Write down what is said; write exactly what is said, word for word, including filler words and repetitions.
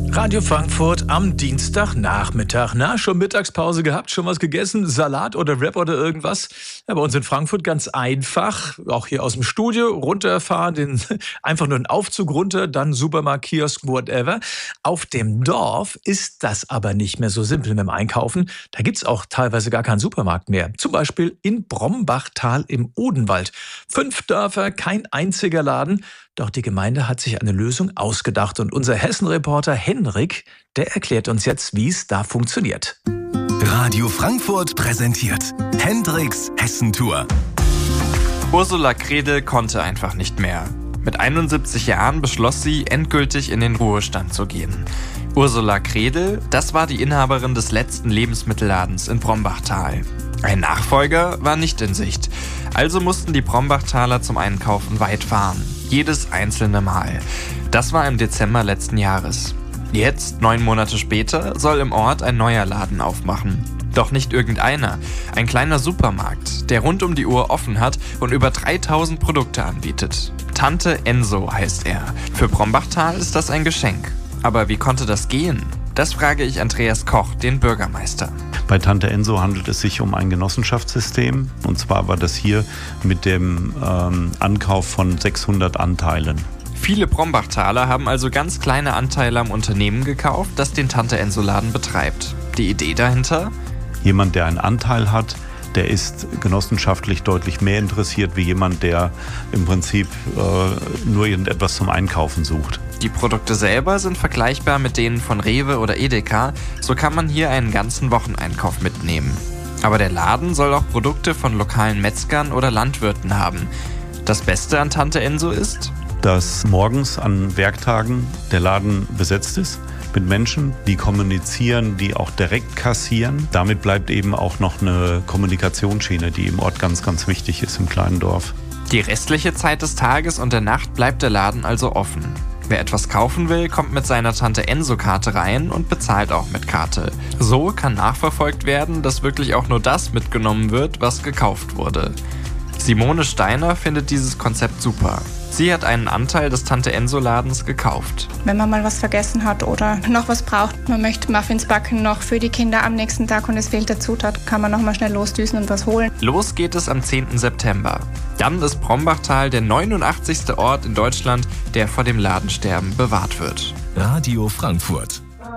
Radio Frankfurt am Dienstagnachmittag. Na, schon Mittagspause gehabt? Schon was gegessen? Salat oder Wrap oder irgendwas? Ja, bei uns in Frankfurt ganz einfach. Auch hier aus dem Studio runterfahren, den, einfach nur einen Aufzug runter, dann Supermarkt, Kiosk, whatever. Auf dem Dorf ist das aber nicht mehr so simpel mit dem Einkaufen. Da gibt's auch teilweise gar keinen Supermarkt mehr. Zum Beispiel in Brombachtal im Odenwald. Fünf Dörfer, kein einziger Laden. Doch die Gemeinde hat sich eine Lösung ausgedacht. Und unser Hessen-Reporter Henrik, der erklärt uns jetzt, wie es da funktioniert. Radio Frankfurt präsentiert Hendriks Hessentour. Ursula Kredel konnte einfach nicht mehr. Mit einundsiebzig Jahren beschloss sie, endgültig in den Ruhestand zu gehen. Ursula Kredel, das war die Inhaberin des letzten Lebensmittelladens in Brombachtal. Ein Nachfolger war nicht in Sicht. Also mussten die Brombachtaler zum Einkaufen weit fahren. Jedes einzelne Mal. Das war im Dezember letzten Jahres. Jetzt, neun Monate später, soll im Ort ein neuer Laden aufmachen. Doch nicht irgendeiner. Ein kleiner Supermarkt, der rund um die Uhr offen hat und über dreitausend Produkte anbietet. Tante Enso heißt er. Für Brombachtal ist das ein Geschenk. Aber wie konnte das gehen? Das frage ich Andreas Koch, den Bürgermeister. Bei Tante Enso handelt es sich um ein Genossenschaftssystem. Und zwar war das hier mit dem ähm, Ankauf von sechshundert Anteilen. Viele Brombachtaler haben also ganz kleine Anteile am Unternehmen gekauft, das den Tante-Enso-Laden betreibt. Die Idee dahinter? Jemand, der einen Anteil hat, der ist genossenschaftlich deutlich mehr interessiert wie jemand, der im Prinzip äh, nur irgendetwas zum Einkaufen sucht. Die Produkte selber sind vergleichbar mit denen von Rewe oder Edeka, so kann man hier einen ganzen Wocheneinkauf mitnehmen. Aber der Laden soll auch Produkte von lokalen Metzgern oder Landwirten haben. Das Beste an Tante Enso ist, dass morgens an Werktagen der Laden besetzt ist mit Menschen, die kommunizieren, die auch direkt kassieren. Damit bleibt eben auch noch eine Kommunikationsschiene, die im Ort ganz, ganz wichtig ist im kleinen Dorf. Die restliche Zeit des Tages und der Nacht bleibt der Laden also offen. Wer etwas kaufen will, kommt mit seiner Tante-Enso-Karte rein und bezahlt auch mit Karte. So kann nachverfolgt werden, dass wirklich auch nur das mitgenommen wird, was gekauft wurde. Simone Steiner findet dieses Konzept super. Sie hat einen Anteil des Tante-Enso-Ladens gekauft. Wenn man mal was vergessen hat oder noch was braucht, man möchte Muffins backen noch für die Kinder am nächsten Tag und es fehlt der Zutat, kann man noch mal schnell losdüsen und was holen. Los geht es am zehnten September. Dann ist Brombachtal der neunundachtzigste Ort in Deutschland, der vor dem Ladensterben bewahrt wird. Radio Frankfurt.